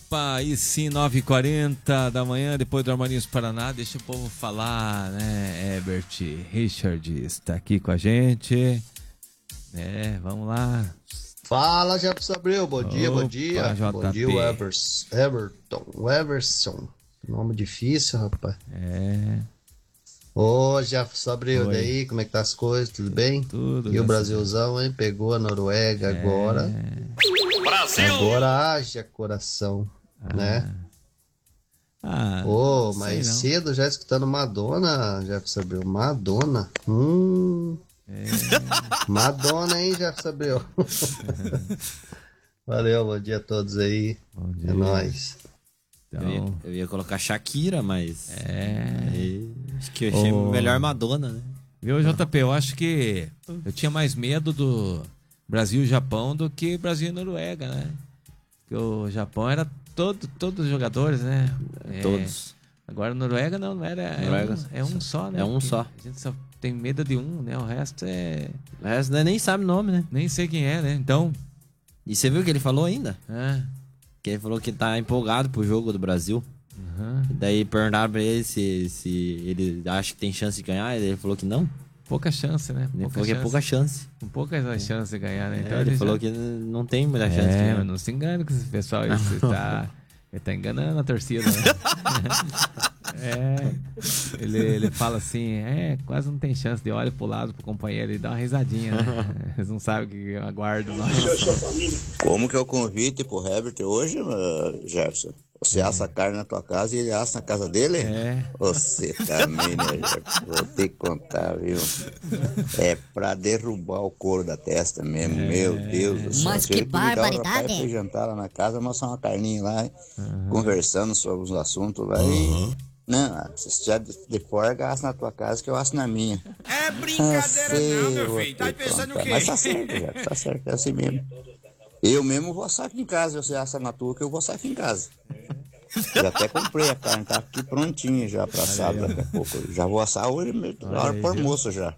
Opa, aí sim, 9h40 da manhã, depois do Armarinhos Paraná. Deixa o povo falar, né? Herbert Richard está aqui com a gente. Vamos lá. Fala, Jefferson Abreu, bom dia, bom Opa, dia. JP. Bom dia, Everson. Nome difícil, rapaz. Ô, Jefferson Abreu, Oi. daí, como é que tá as coisas? Tudo bem? Tudo. E o Brasilzão, hein? Pegou a Noruega agora. Brasil! Agora haja coração, né? Não sei mais não. cedo já escutando Madonna, Jefferson Abreu. Madonna. Madonna, hein, Jefferson Abreu? Valeu, bom dia a todos aí. Bom dia. É nóis. Então, Eu ia colocar Shakira, mas. Acho que eu achei melhor Madonna, né? viu, JP? Eu acho que eu tinha mais medo do Brasil e Japão do que Brasil e Noruega, né? Porque o Japão era todos os jogadores, né? Todos. Agora a Noruega não era. Noruega É um só, né? é um só. A gente só tem medo de um, né? O resto é. O resto nem sabe o nome, né? Nem sei quem é, né? Então. E você viu o que ele falou ainda? Que Que ele falou que tá empolgado pro jogo do Brasil. E daí perguntaram pra ele se ele acha que tem chance de ganhar. Ele falou que não. pouca chance, né? Ele falou que é pouca chance. Pouca chance de ganhar, né? Então Ele falou que não tem muita chance de mas ganhar. não se engane com esse pessoal aí. Ele tá enganando a torcida, né? Ele fala assim, quase não tem chance de olhar pro lado pro companheiro e dar uma risadinha, né? Eles não sabem o que aguardam. Como que é o convite pro Herbert hoje, Jefferson? Você assa a carne na tua casa e ele assa na casa dele? Você também, né, Jefferson? Vou ter que contar, viu? É pra derrubar o couro da testa mesmo, meu Deus do céu. Mas Se que ele convidar o barbaridade. rapaz pra ir jantar lá na casa, amassar uma carninha lá, conversando sobre os assuntos lá e... Não, se estiver de forga, assa na tua casa que eu asso na minha. É brincadeira não, meu filho. Tá pensando o quê? Mas tá certo, já, tá certo, é assim mesmo. Eu mesmo vou assar aqui em casa, você assa na tua que eu vou assar aqui em casa. Já até comprei a carne, tá aqui prontinha já pra assar daqui a pouco. Já vou assar hoje mesmo, na hora pro almoço já.